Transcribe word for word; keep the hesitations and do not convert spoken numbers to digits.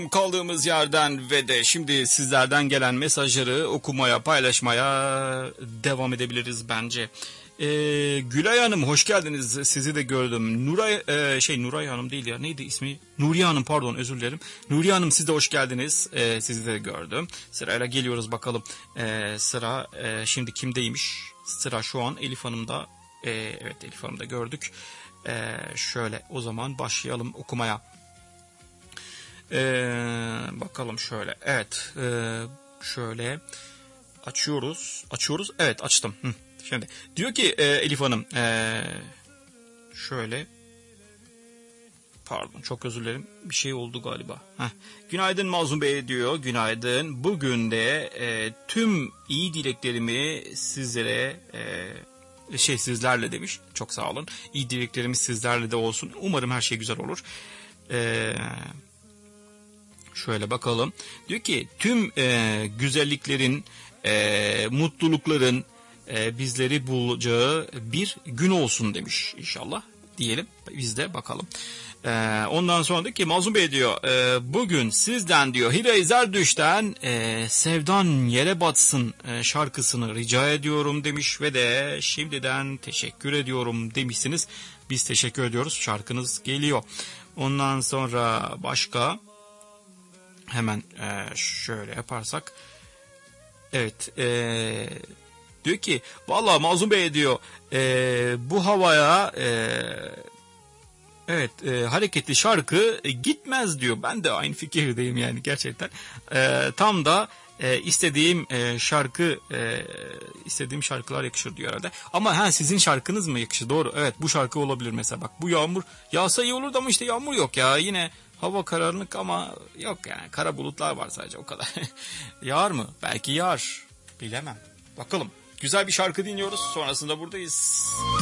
Kaldığımız yerden ve de şimdi sizlerden gelen mesajları okumaya, paylaşmaya devam edebiliriz bence. Ee, Gülay Hanım hoş geldiniz. Sizi de gördüm. Nuray e, şey Nuray Hanım değil ya. Neydi ismi? Nuriye Hanım, pardon, özür dilerim. Nuriye Hanım, siz de hoş geldiniz. Ee, sizi de gördüm. Sırayla geliyoruz bakalım. Ee, sıra e, şimdi kimdeymiş? Sıra şu an Elif Hanım'da. Ee, evet, Elif Hanım'da gördük. Ee, şöyle o zaman başlayalım okumaya. Ee, bakalım şöyle. Evet. E, şöyle açıyoruz. Açıyoruz. Evet, açtım. Hı. Şimdi diyor ki e, Elif Hanım. E, şöyle. Pardon, çok özür dilerim. Bir şey oldu galiba. Heh. Günaydın Mazlum Bey diyor. Günaydın. Bugün de e, tüm iyi dileklerimi sizlere e, şey sizlerle demiş. Çok sağ olun. İyi dileklerimiz sizlerle de olsun. Umarım her şey güzel olur. Eee Şöyle bakalım. Diyor ki tüm e, güzelliklerin, e, mutlulukların e, bizleri bulacağı bir gün olsun demiş inşallah. Diyelim biz de bakalım. E, ondan sonra diyor ki Mazlum Bey diyor e, bugün sizden diyor Hira Zerdüş'ten e, Sevdan Yere Batsın e, şarkısını rica ediyorum demiş ve de şimdiden teşekkür ediyorum demişsiniz. Biz teşekkür ediyoruz. Şarkınız geliyor. Ondan sonra başka... Hemen e, şöyle yaparsak. Evet. E, diyor ki vallahi Mazlum Bey diyor e, bu havaya e, evet e, hareketli şarkı e, gitmez diyor. Ben de aynı fikirdeyim yani gerçekten. E, tam da e, istediğim e, şarkı e, istediğim şarkılar yakışır diyor herhalde. Ama ha, sizin şarkınız mı yakışır? Doğru. Evet, bu şarkı olabilir mesela. Bak, bu yağmur yağsa iyi olurdu ama işte yağmur yok ya. Yine hava karanlık ama yok yani. Kara bulutlar var sadece, o kadar. Yağar mı? Belki yağar. Bilemem. Bakalım. Güzel bir şarkı dinliyoruz. Sonrasında buradayız.